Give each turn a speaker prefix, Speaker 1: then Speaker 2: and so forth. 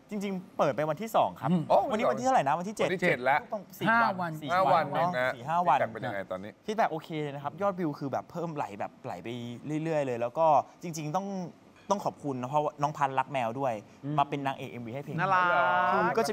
Speaker 1: จริงๆเปิดไปวันที่2ครับ
Speaker 2: โอ้
Speaker 1: วันนี้วันที่เท่าไหร่นะวันที่7
Speaker 2: วันที่7แล้ว
Speaker 1: ต้อง
Speaker 3: ห้า
Speaker 1: 4
Speaker 3: วัน
Speaker 1: สี่
Speaker 2: 5 วัน
Speaker 1: เนาะ
Speaker 2: นะ
Speaker 1: 4-5 วัน
Speaker 2: ฟีดแบ็กเป็นยังไงตอนนี้
Speaker 1: ฟีดแบ็กโอเคเลยนะครับยอดวิวคือแบบเพิ่มไหลไปเรื่อยๆเลย แล้วก็จริงๆต้องขอบคุณนะเพราะว่าน้องพันธุ์รักแมวด้วย มาเป็นนางเอก MV ให้เพลง
Speaker 4: น่ารัก
Speaker 1: คือก็จะ